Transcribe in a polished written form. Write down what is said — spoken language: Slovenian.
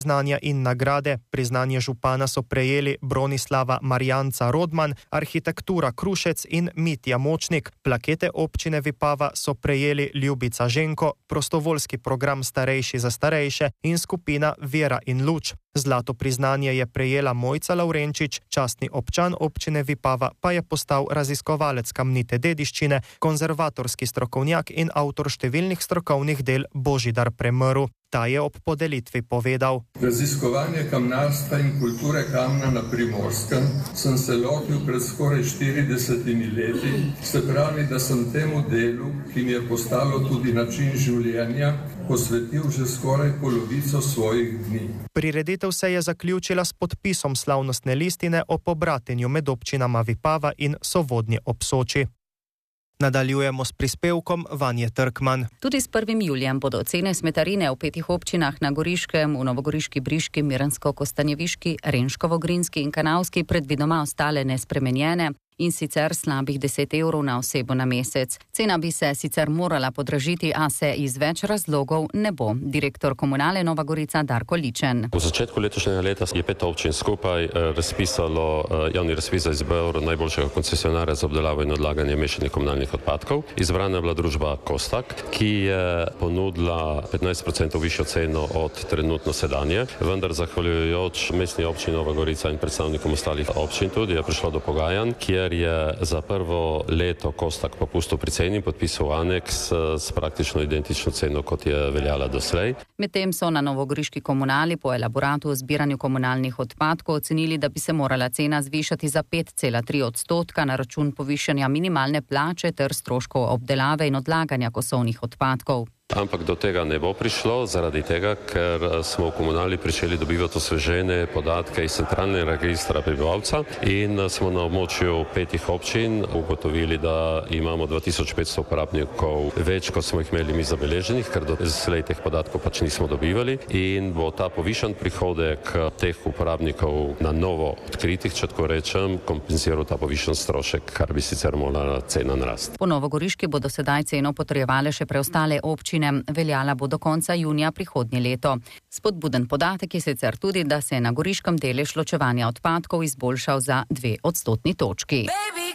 Znanja in nagrade. Priznanje župana so prejeli Bronislava Marjanca Rodman, Arhitektura Krušec in Mitja Močnik. Plakete občine Vipava so prejeli Ljubica Ženko, Prostovoljski program Starejši za starejše in skupina Vera in luč. Zlato priznanje je prejela Mojca Lavrenčič, častni občan občine Vipava pa je postal raziskovalec kamnite dediščine, konzervatorski strokovnjak in avtor številnih strokovnih del Božidar Premrl. Ta je ob podelitvi povedal: Raziskovanje kamnarstva in kulture kamna na Primorskem sem se lotil pred skoraj 40 leti, se pravi, da sem temu delu, ki mi je postalo tudi način življenja, posvetil že skoraj polovico svojih dni. Prireditev se je zaključila s podpisom slavnostne listine o pobratenju med občinama Vipava in Sovodnje ob Soči. Nadaljujemo s prispevkom Vanje Trkman. Tudi s 1. julijem bodo cene smetarine v 5 občinah na Goriškem, v Novogoriški, Briški, Miransko-Kostanjeviški, Renškovo-Grinski in Kanavski predvidoma ostale nespremenjene. In sicer slabih 10 evrov na osebo na mesec. Cena bi se sicer morala podražiti, a se iz več razlogov ne bo. Direktor Komunale Nova Gorica Darko Ličen. V začetku letošnjega leta je 5 občin skupaj razpisalo javni razpis za izbor najboljšega koncesionarja za obdelavo in odlaganje mešanih komunalnih odpadkov. Izbrana je bila družba Kostak, ki je ponudila 15% višjo ceno od trenutno sedanje, vendar zahvaljujoč mestni občini Nova Gorica in predstavnikom ostalih občin tudi je prišlo do pogajanj, kjer je za prvo leto Kostak popustil pri ceni, podpisal aneks s praktično identično ceno, kot je veljala doslej. Medtem so na novogoriški komunali po elaboratu o zbiranju komunalnih odpadkov ocenili, da bi se morala cena zvišati za 5,3% na račun povišanja minimalne plače ter stroškov obdelave in odlaganja kosovnih odpadkov. Ampak do tega ne bo prišlo, zaradi tega, ker smo v komunali pričeli dobivati osvežene podatke iz centralnega registra prebivalca in smo na območju 5 občin ugotovili, da imamo 2500 uporabnikov več, kot smo jih imeli mi zabeleženih, ker doslej teh podatkov pač nismo dobivali in bo ta povišan prihodek teh uporabnikov na novo odkritih, če tako rečem, kompenziral ta povišan strošek, kar bi sicer morala cena narasti. Po Novogoriški bodo sedaj ceno potrjevale še preostale občine. Veljala bo do konca junija prihodnje leto. Spodbuden podatek je sicer tudi, da se je na goriškem delež ločevanja odpadkov izboljšal za 2 odstotni točki.